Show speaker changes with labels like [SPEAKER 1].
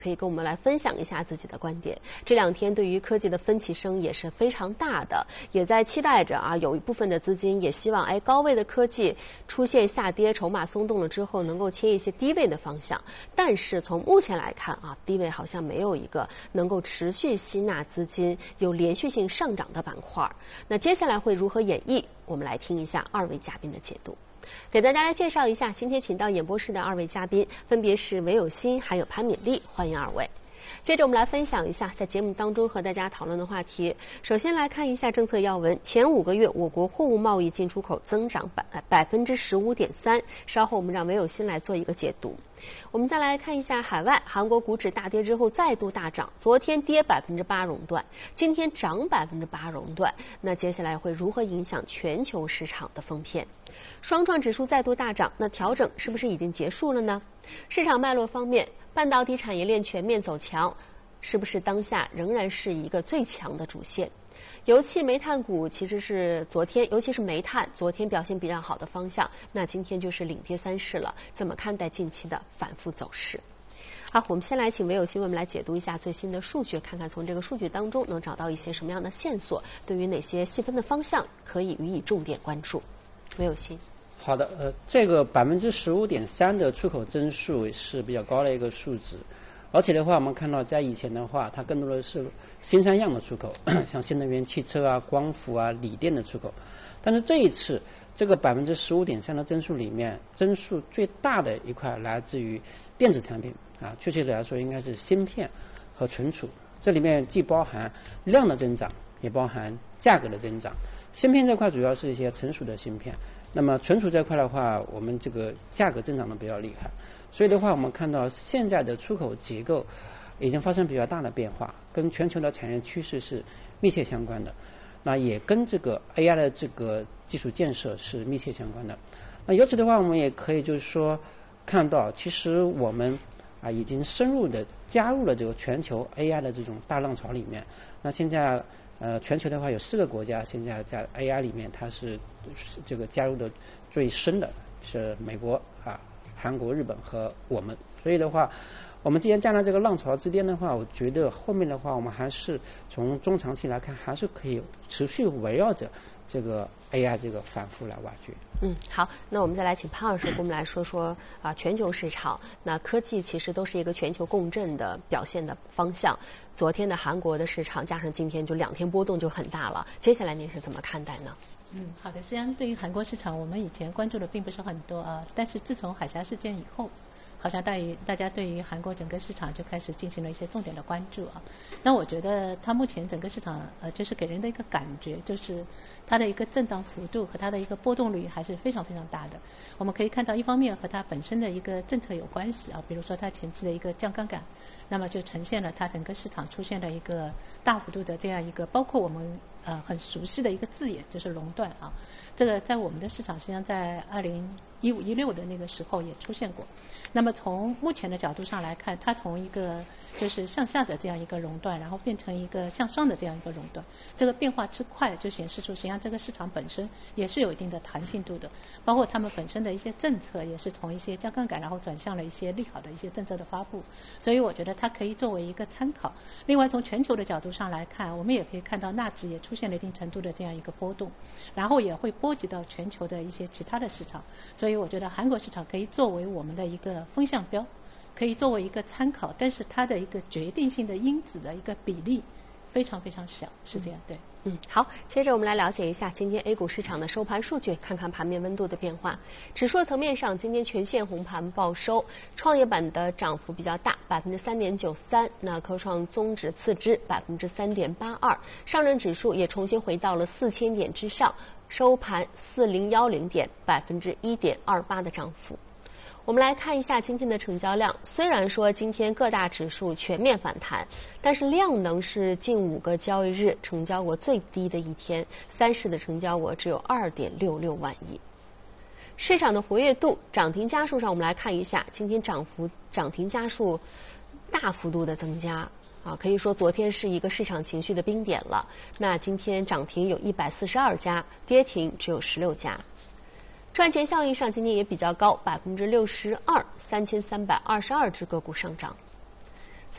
[SPEAKER 1] 可以跟我们来分享一下自己的观点。这两天对于科技的分歧声也是非常大的，也在期待着有一部分的资金也希望高位的科技出现下跌，筹码松动了之后能够切一些低位的方向。但是从目前来看低位好像没有一个能够持续吸纳资金、有连续性上涨的板块。那接下来会如何演绎？我们来听一下二位嘉宾的解读。给大家来介绍一下，今天请到演播室的二位嘉宾，分别是韦有新还有潘敏丽，欢迎二位。接着我们来分享一下在节目当中和大家讨论的话题。首先来看一下政策要闻，前5个月我国货物贸易进出口增长15.3%，稍后我们让韦有新来做一个解读。我们再来看一下海外，韩国股指大跌之后再度大涨，昨天跌8%熔断，今天涨8%熔断，那接下来会如何影响全球市场的封片？双创指数再度大涨，那调整是不是已经结束了呢？市场脉络方面，半导体产业链全面走强，是不是当下仍然是一个最强的主线？油气、煤炭股其实是昨天，尤其是煤炭，昨天表现比较好的方向，那今天就是领跌三市了。怎么看待近期的反复走势？好，我们先来请韦有新为我们来解读一下最新的数据，看看从这个数据当中能找到一些什么样的线索，对于哪些细分的方向可以予以重点关注。韦有新。
[SPEAKER 2] 好的，这个15.3%的出口增速是比较高的一个数值。而且的话，我们看到在以前的话，它更多的是新三样的出口，像新能源汽车光伏锂电的出口。但是这一次，这个15.3%的增速里面，增速最大的一块来自于电子产品确切的来说，应该是芯片和存储。这里面既包含量的增长，也包含价格的增长。芯片这块主要是一些成熟的芯片，那么存储这块的话，我们这个价格增长的比较厉害。所以的话，我们看到现在的出口结构已经发生比较大的变化，跟全球的产业趋势是密切相关的。那也跟这个 AI 的这个基础建设是密切相关的。那由此的话，我们也可以就是说看到，其实我们已经深入的加入了这个全球 AI 的这种大浪潮里面。那现在全球的话有4个国家现在在 AI 里面，它是这个加入的最深的是美国韩国、日本和我们。所以的话，我们既然站在这个浪潮之巅的话，我觉得后面的话，我们还是从中长期来看，还是可以持续围绕着这个 AI 这个反复来挖掘。
[SPEAKER 1] 好，那我们再来请潘老师跟我们来说说全球市场。那科技其实都是一个全球共振的表现的方向。昨天的韩国的市场加上今天就2天波动就很大了。接下来您是怎么看待呢？
[SPEAKER 3] 好的。实际上，对于韩国市场，我们以前关注的并不是很多但是自从海峡事件以后，好像大家对于韩国整个市场就开始进行了一些重点的关注那我觉得它目前整个市场就是给人的一个感觉，就是它的一个震荡幅度和它的一个波动率还是非常非常大的。我们可以看到，一方面和它本身的一个政策有关系比如说它前期的一个降杠杆，那么就呈现了它整个市场出现了一个大幅度的这样一个，包括我们很熟悉的一个字眼，就是熔断这个在我们的市场实际上在2015-16的那个时候也出现过。那么从目前的角度上来看，它从一个就是向下的这样一个熔断，然后变成一个向上的这样一个熔断，这个变化之快就显示出实际上这个市场本身也是有一定的弹性度的，包括他们本身的一些政策也是从一些降杠杆然后转向了一些利好的一些政策的发布，所以我觉得它可以作为一个参考。另外从全球的角度上来看，我们也可以看到纳指也出现了一定程度的这样一个波动，然后也会波及到全球的一些其他的市场，所以我觉得韩国市场可以作为我们的一个风向标，可以作为一个参考，但是它的一个决定性的因子的一个比例非常非常小，是这样。对。
[SPEAKER 1] 好，接着我们来了解一下今天 A 股市场的收盘数据，看看盘面温度的变化。指数层面上，今天全线红盘报收，创业板的涨幅比较大，3.93%，那科创综指次之3.82%，上证指数也重新回到了4000点之上，收盘4010点，1.28%的涨幅。我们来看一下今天的成交量，虽然说今天各大指数全面反弹，但是量能是近5个交易日成交额最低的一天，三市的成交额只有2.66万亿。市场的活跃度、涨停家数上，我们来看一下，今天涨停家数大幅度的增加可以说昨天是一个市场情绪的冰点了。那今天涨停有142家，跌停只有16家。赚钱效应上今天也比较高，62%，3322只个股上涨。